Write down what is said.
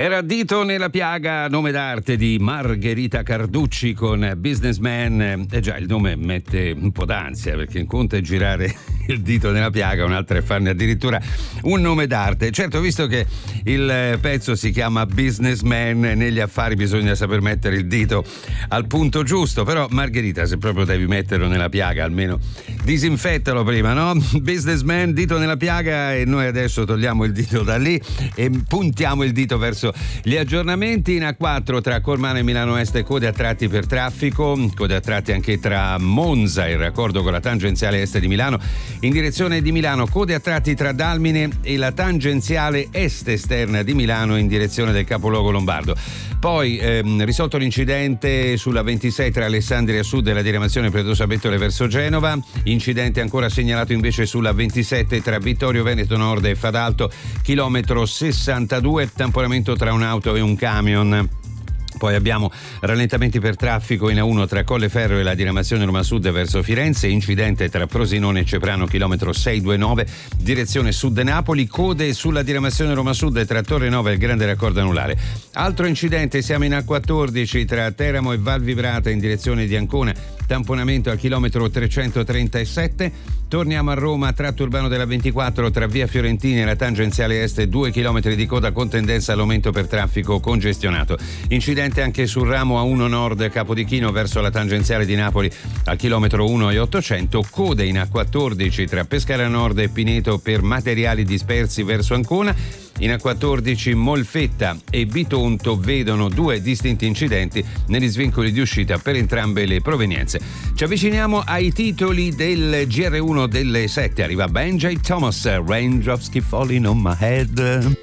Era Dito nella piaga, nome d'arte di Margherita Carducci con Businessman. Già, il nome mette un po' d'ansia, perché un conto è girare il dito nella piaga, un altro è farne addirittura un nome d'arte. Certo, visto che il pezzo si chiama Businessman, negli affari bisogna saper mettere il dito al punto giusto. Però Margherita, se proprio devi metterlo nella piaga, almeno disinfettalo prima, no? Businessman, dito nella piaga, e noi adesso togliamo il dito da lì e puntiamo il dito verso gli aggiornamenti. In A4 tra Cormano e Milano Est, code a tratti per traffico, code a tratti anche tra Monza, il raccordo con la tangenziale est di Milano in direzione di Milano, code a tratti tra Dalmine e la tangenziale est esterna di Milano in direzione del capoluogo lombardo. Poi risolto l'incidente sulla 26 tra Alessandria Sud e la diramazione Pretosa Bettole verso Genova. Incidente ancora segnalato invece sulla 27 tra Vittorio Veneto Nord e Fadalto, chilometro 62, tamponamento tra un'auto e un camion. Poi abbiamo rallentamenti per traffico in A1 tra Colleferro e la diramazione Roma Sud verso Firenze, incidente tra Frosinone e Ceprano, chilometro 629, direzione Sud Napoli, code sulla diramazione Roma Sud tra Torre Nova e il Grande Raccordo Anulare. Altro incidente, siamo in A14 tra Teramo e Val Vibrata in direzione di Ancona, tamponamento al chilometro 337. Torniamo a Roma, tratto urbano della 24 tra via Fiorentina e la tangenziale est, 2 chilometri di coda con tendenza all'aumento per traffico congestionato. Incidente anche sul ramo A1 Nord Capodichino verso la tangenziale di Napoli al chilometro 1 e 800, code in A14 tra Pescara Nord e Pineto per materiali dispersi verso Ancona. In A14 Molfetta e Bitonto vedono due distinti incidenti negli svincoli di uscita per entrambe le provenienze. Ci avviciniamo ai titoli del GR1 delle 7. Arriva Benji Thomas, Raindrops Keep Falling on My Head.